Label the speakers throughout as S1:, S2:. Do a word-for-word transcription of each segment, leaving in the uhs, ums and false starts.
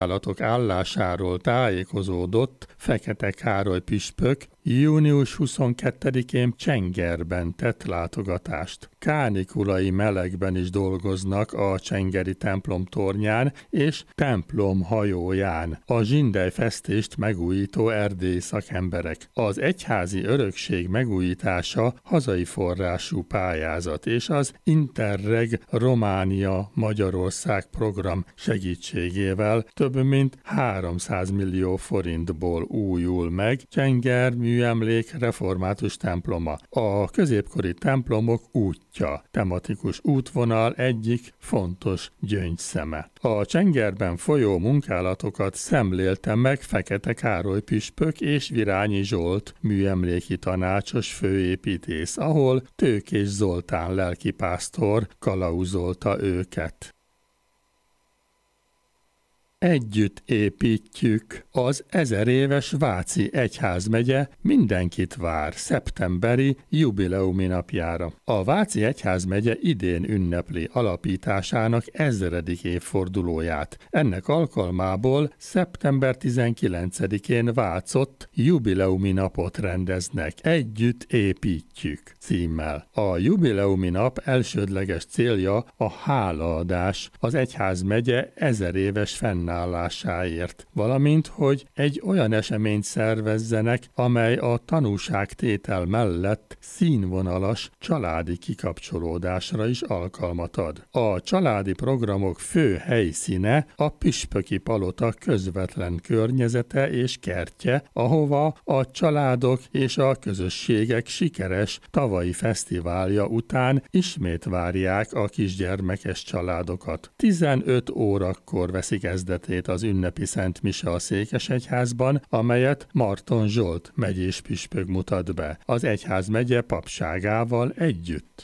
S1: munkálatok állásáról tájékozódott Fekete Károly püspök június huszonkettedikén Csengerben tett látogatást. Kánikulai melegben is dolgoznak a csengeri templom tornyán és templom hajóján, a zsindelyfesztést megújító erdélyi szakemberek. Az egyházi örökség megújítása hazai forrású pályázat, és az Interreg Románia-Magyarország program segítségével több mint háromszáz millió forintból újul meg Csenger műemlék református temploma. A középkori templomok útja, tematikus útvonal egyik fontos gyöngyszeme. A Csengerben folyó munkálatokat szemlélte meg Fekete Károly püspök és Virányi Zsolt műemléki tanácsos főépítész, ahol Tőkés Zoltán lelkipásztor kalauzolta őket. Együtt építjük. Az ezer éves Váci Egyházmegye mindenkit vár szeptemberi jubileumi napjára. A Váci Egyházmegye idén ünnepli alapításának ezredik évfordulóját. Ennek alkalmából szeptember tizenkilencedikén Vácott jubileumi napot rendeznek. Együtt építjük címmel. A jubileumi nap elsődleges célja a hálaadás az Egyházmegye ezer éves fennállását állásáért, valamint, hogy egy olyan eseményt szervezzenek, amely a tanúságtétel mellett színvonalas családi kikapcsolódásra is alkalmat ad. A családi programok fő helyszíne a püspöki palota közvetlen környezete és kertje, ahova a családok és a közösségek sikeres tavalyi fesztiválja után ismét várják a kisgyermekes családokat. tizenöt órakor veszi kezdetét az ünnepi Szent Mise a Székesegyházban, amelyet Marton Zsolt megyés püspök mutat be, az egyházmegye papságával együtt.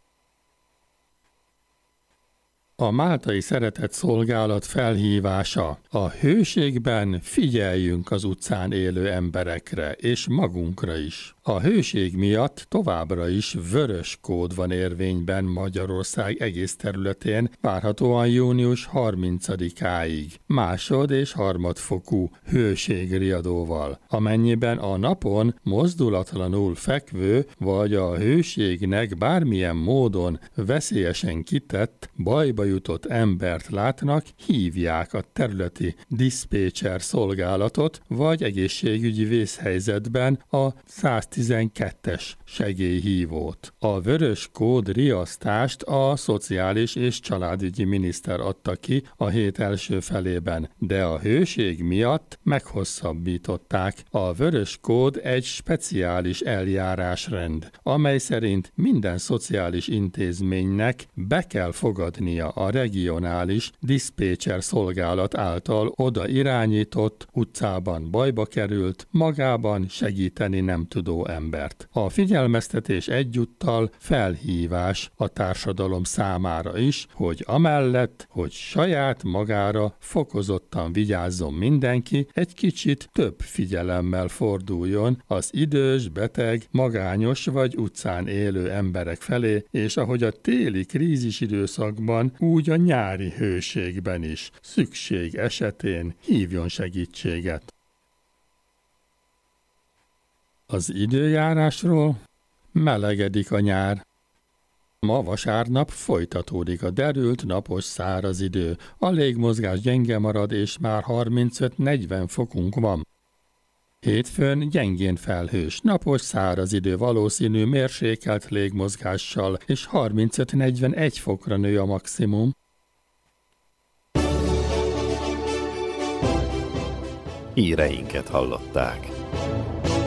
S1: A máltai szeretett szolgálat felhívása. A hőségben figyeljünk az utcán élő emberekre, és magunkra is. A hőség miatt továbbra is vörös kód van érvényben Magyarország egész területén, várhatóan június harmincadikáig, másod- és harmadfokú hőségriadóval. Amennyiben a napon mozdulatlanul fekvő, vagy a hőségnek bármilyen módon veszélyesen kitett, bajba jutott embert látnak, hívják a területi diszpécser szolgálatot, vagy egészségügyi vészhelyzetben a száztizenkettes segélyhívót. A vörös kód riasztást a Szociális és Családügyi miniszter adta ki a hét első felében, de a hőség miatt meghosszabbították. A vörös kód egy speciális eljárásrend, amely szerint minden szociális intézménynek be kell fogadnia a regionális diszpécser szolgálat által oda irányított, utcában bajba került, magában segíteni nem tudó embert. A figyelmeztetés egyúttal felhívás a társadalom számára is, hogy amellett, hogy saját magára fokozottan vigyázzon mindenki, egy kicsit több figyelemmel forduljon az idős, beteg, magányos vagy utcán élő emberek felé, és ahogy a téli krízis időszakban, úgy a nyári hőségben is szükség esetén hívjon segítséget. Az időjárásról: melegedik a nyár. Ma vasárnap folytatódik a derült, napos, száraz idő. A légmozgás gyenge marad, és már harmincöt-negyven fokunk van. Hétfőn gyengén felhős, napos, száraz idő, valószínű mérsékelt légmozgással, és harmincöt-negyvenegy fokra nő a maximum.
S2: Híreinket hallották.